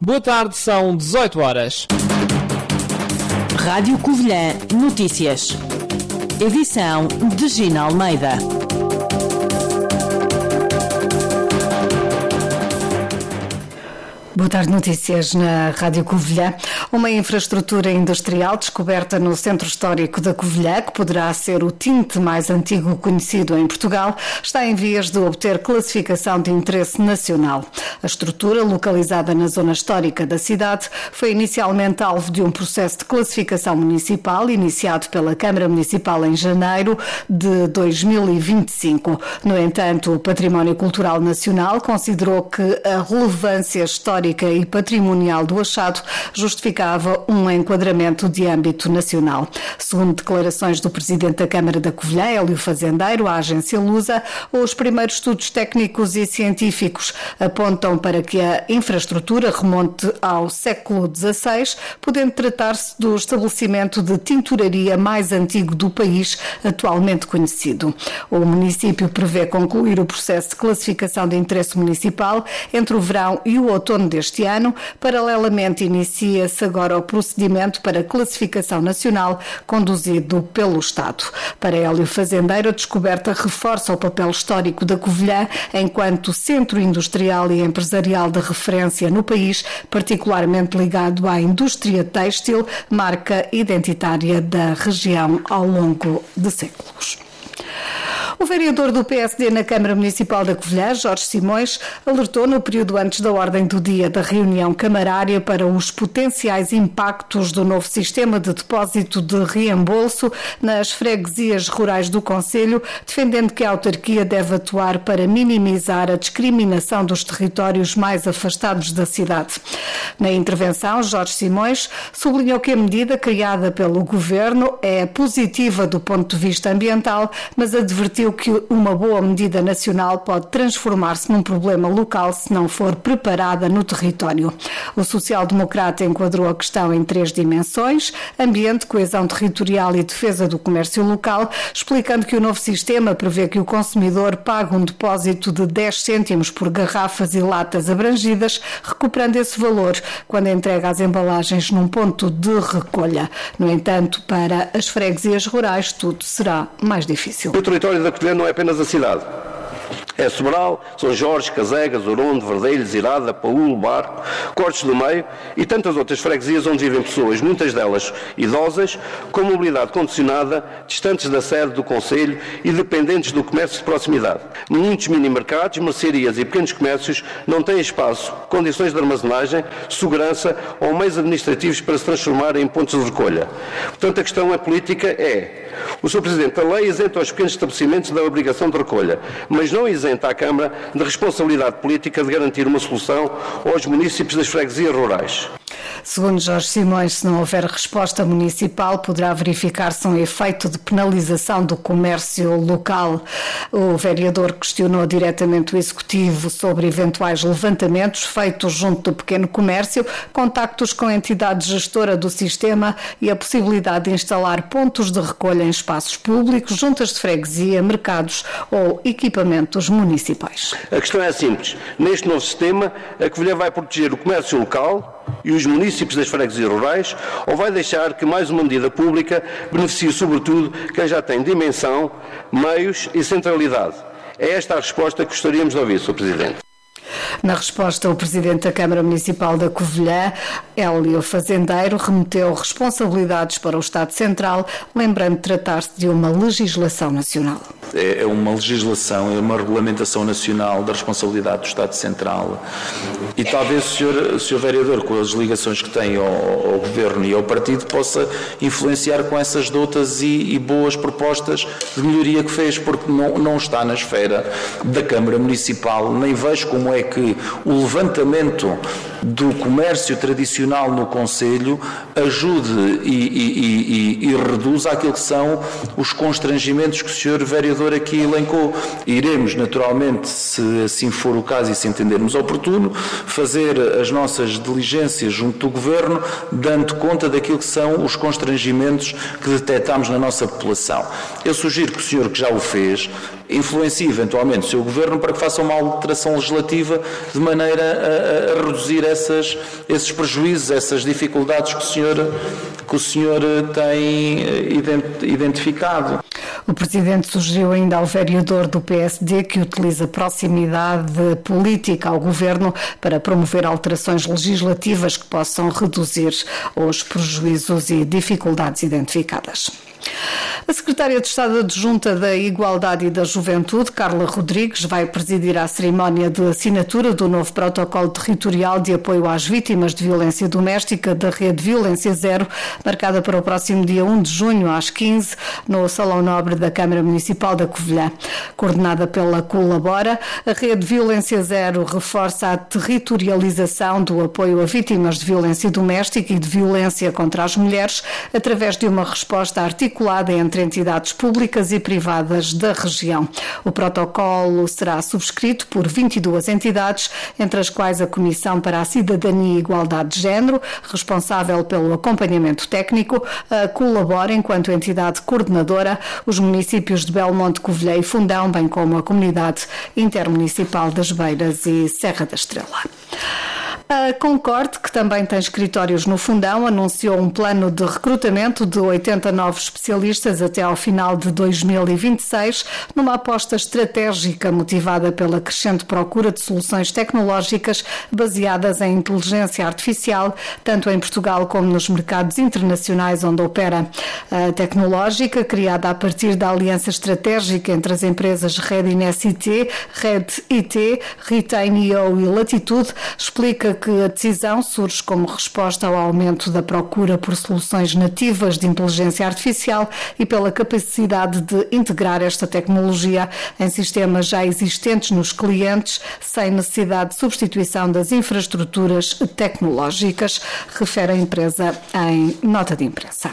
Boa tarde, são 18 horas. Rádio Covilhã Notícias. Edição de Gina Almeida. Boa tarde, notícias na Rádio Covilhã. Uma infraestrutura industrial descoberta no Centro Histórico da Covilhã, que poderá ser o tinte mais antigo conhecido em Portugal, está em vias de obter classificação de interesse nacional. A estrutura, localizada na zona histórica da cidade, foi inicialmente alvo de um processo de classificação municipal iniciado pela Câmara Municipal em janeiro de 2025. No entanto, o Património Cultural Nacional considerou que a relevância histórica e patrimonial do achado justificava um enquadramento de âmbito nacional. Segundo declarações do Presidente da Câmara da Covilhã, Hélio Fazendeiro, à agência Lusa, os primeiros estudos técnicos e científicos apontam para que a infraestrutura remonte ao século XVI, podendo tratar-se do estabelecimento de tinturaria mais antigo do país, atualmente conhecido. O município prevê concluir o processo de classificação de interesse municipal entre o verão e o outono deste ano. Paralelamente, inicia-se agora o procedimento para classificação nacional conduzido pelo Estado. Para Hélio Fazendeiro, a descoberta reforça o papel histórico da Covilhã enquanto centro industrial e empresarial de referência no país, particularmente ligado à indústria têxtil, marca identitária da região ao longo de séculos. O vereador do PSD na Câmara Municipal da Covilhã, Jorge Simões, alertou no período antes da ordem do dia da reunião camarária para os potenciais impactos do novo sistema de depósito de reembolso nas freguesias rurais do concelho, defendendo que a autarquia deve atuar para minimizar a discriminação dos territórios mais afastados da cidade. Na intervenção, Jorge Simões sublinhou que a medida criada pelo Governo é positiva do ponto de vista ambiental, mas advertiu que uma boa medida nacional pode transformar-se num problema local se não for preparada no território. O social-democrata enquadrou a questão em 3 dimensões: ambiente, coesão territorial e defesa do comércio local, explicando que o novo sistema prevê que o consumidor pague um depósito de 10 cêntimos por garrafas e latas abrangidas, recuperando esse valor quando entrega as embalagens num ponto de recolha. No entanto, para as freguesias rurais, tudo será mais difícil. O território da Covilhã não é apenas a cidade. É Sobral, São Jorge, Casegas, Orondo, Verdelhos, Irada, Paulo, Barco, Cortes do Meio e tantas outras freguesias onde vivem pessoas, muitas delas idosas, com mobilidade condicionada, distantes da sede do concelho e dependentes do comércio de proximidade. Muitos mini-mercados, mercearias e pequenos comércios não têm espaço, condições de armazenagem, segurança ou meios administrativos para se transformarem em pontos de recolha. Portanto, a questão política é: o Sr. Presidente, a lei isenta os pequenos estabelecimentos da obrigação de recolha, mas não isenta a Câmara da responsabilidade política de garantir uma solução aos municípios das freguesias rurais. Segundo Jorge Simões, se não houver resposta municipal, poderá verificar-se um efeito de penalização do comércio local. O vereador questionou diretamente o Executivo sobre eventuais levantamentos feitos junto do pequeno comércio, contactos com a entidade gestora do sistema e a possibilidade de instalar pontos de recolha em espaços públicos, juntas de freguesia, mercados ou equipamentos municipais. A questão é simples. Neste novo sistema, a Covilhã vai proteger o comércio local e os municípios das freguesias rurais, ou vai deixar que mais uma medida pública beneficie sobretudo quem já tem dimensão, meios e centralidade? É esta a resposta que gostaríamos de ouvir, Sr. Presidente. Na resposta, o Presidente da Câmara Municipal da Covilhã, Hélio Fazendeiro, remeteu responsabilidades para o Estado Central, lembrando tratar-se de uma legislação nacional. É uma legislação, é uma regulamentação nacional da responsabilidade do Estado Central. E talvez o Sr. Vereador, com as ligações que tem ao Governo e ao Partido, possa influenciar com essas doutas e boas propostas de melhoria que fez, porque não está na esfera da Câmara Municipal, nem vejo como é que o levantamento do comércio tradicional no concelho ajude e reduza aquilo que são os constrangimentos que o Sr. Vereador aqui elencou. Iremos, naturalmente, se assim for o caso e se entendermos oportuno, fazer as nossas diligências junto do Governo, dando conta daquilo que são os constrangimentos que detectamos na nossa população. Eu sugiro que o senhor, que já o fez, influencie eventualmente o seu governo para que faça uma alteração legislativa de maneira a reduzir esses prejuízos, essas dificuldades que o senhor tem identificado. O Presidente sugeriu ainda ao vereador do PSD que utiliza proximidade política ao Governo para promover alterações legislativas que possam reduzir os prejuízos e dificuldades identificadas. A Secretária de Estado Adjunta da Igualdade e da Juventude, Carla Rodrigues, vai presidir a cerimónia de assinatura do novo protocolo territorial de apoio às vítimas de violência doméstica da Rede Violência Zero, marcada para o próximo dia 1 de junho, às 15, no Salão Nobre da Câmara Municipal da Covilhã. Coordenada pela Colabora, a Rede Violência Zero reforça a territorialização do apoio a vítimas de violência doméstica e de violência contra as mulheres, através de uma resposta articulada entre entidades públicas e privadas da região. O protocolo será subscrito por 22 entidades, entre as quais a Comissão para a Cidadania e Igualdade de Género, responsável pelo acompanhamento técnico, colabora enquanto entidade coordenadora os municípios de Belmonte, Covilhã e Fundão, bem como a Comunidade Intermunicipal das Beiras e Serra da Estrela. A Concorde, que também tem escritórios no Fundão, anunciou um plano de recrutamento de 80 novos especialistas até ao final de 2026, numa aposta estratégica motivada pela crescente procura de soluções tecnológicas baseadas em inteligência artificial, tanto em Portugal como nos mercados internacionais onde opera. A tecnológica, criada a partir da aliança estratégica entre as empresas Readiness IT, Red IT, Retain.io e Latitude, explica que a decisão surge como resposta ao aumento da procura por soluções nativas de inteligência artificial e pela capacidade de integrar esta tecnologia em sistemas já existentes nos clientes, sem necessidade de substituição das infraestruturas tecnológicas, refere a empresa em nota de imprensa.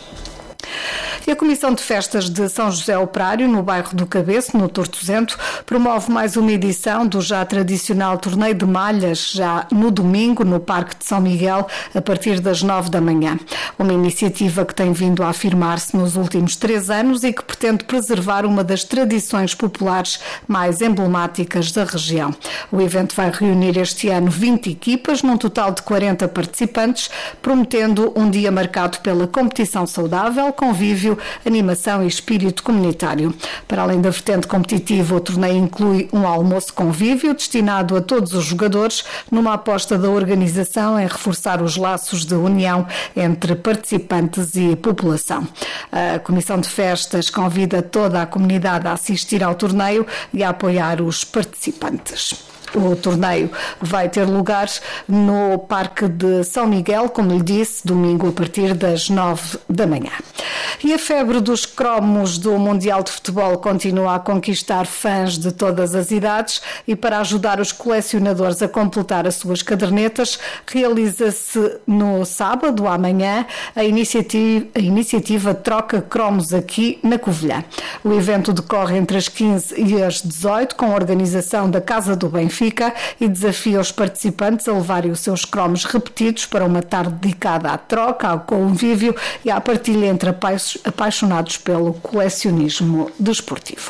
E a Comissão de Festas de São José Operário, no bairro do Cabeço, no Tortozento, promove mais uma edição do já tradicional torneio de malhas, já no domingo, no Parque de São Miguel, a partir das 9 da manhã. Uma iniciativa que tem vindo a afirmar-se nos últimos 3 anos e que pretende preservar uma das tradições populares mais emblemáticas da região. O evento vai reunir este ano 20 equipas, num total de 40 participantes, prometendo um dia marcado pela competição saudável, convívio, animação e espírito comunitário. Para além da vertente competitiva, o torneio inclui um almoço convívio destinado a todos os jogadores, numa aposta da organização em reforçar os laços de união entre participantes e população. A Comissão de Festas convida toda a comunidade a assistir ao torneio e a apoiar os participantes. O torneio vai ter lugar no Parque de São Miguel, como lhe disse, domingo a partir das 9 da manhã. E a febre dos cromos do Mundial de Futebol continua a conquistar fãs de todas as idades e para ajudar os colecionadores a completar as suas cadernetas, realiza-se no sábado, amanhã, a iniciativa Troca Cromos aqui na Covilhã. O evento decorre entre as 15 e as 18, com a organização da Casa do Benfica, e desafia os participantes a levarem os seus cromos repetidos para uma tarde dedicada à troca, ao convívio e à partilha entre apaixonados pelo colecionismo desportivo.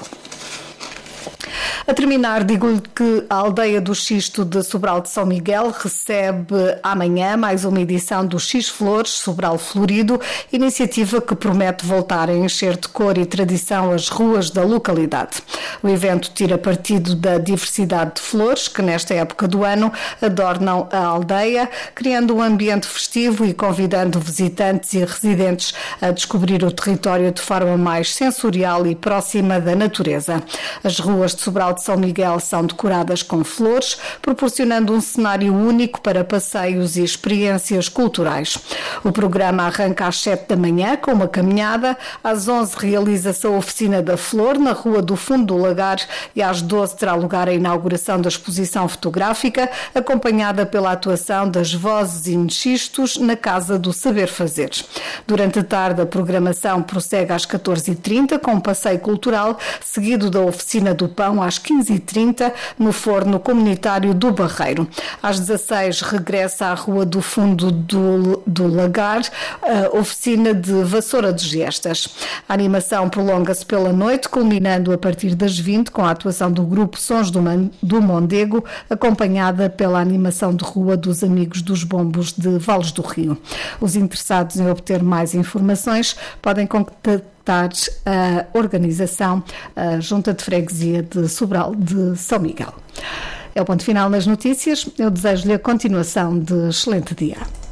A terminar, digo-lhe que a Aldeia do Xisto de Sobral de São Miguel recebe amanhã mais uma edição do X-Flores Sobral Florido, iniciativa que promete voltar a encher de cor e tradição as ruas da localidade. O evento tira partido da diversidade de flores que nesta época do ano adornam a aldeia, criando um ambiente festivo e convidando visitantes e residentes a descobrir o território de forma mais sensorial e próxima da natureza. As ruas de Sobral de São Miguel são decoradas com flores, proporcionando um cenário único para passeios e experiências culturais. O programa arranca às 7 da manhã com uma caminhada, às 11 realiza-se a oficina da flor na Rua do Fundo do Lagar e às 12 terá lugar a inauguração da exposição fotográfica, acompanhada pela atuação das Vozes e Mexistos na Casa do Saber Fazer. Durante a tarde, a programação prossegue às 14h30 com um passeio cultural, seguido da oficina do pão às 15h30, no Forno Comunitário do Barreiro. Às 16h regressa à Rua do Fundo do Lagar, a oficina de vassoura de gestas. A animação prolonga-se pela noite, culminando a partir das 20 com a atuação do grupo Sons do Mondego, acompanhada pela animação de rua dos Amigos dos Bombos de Vales do Rio. Os interessados em obter mais informações podem contactar a organização, a Junta de Freguesia de Sobral de São Miguel. É o ponto final nas notícias. Eu desejo-lhe a continuação de excelente dia.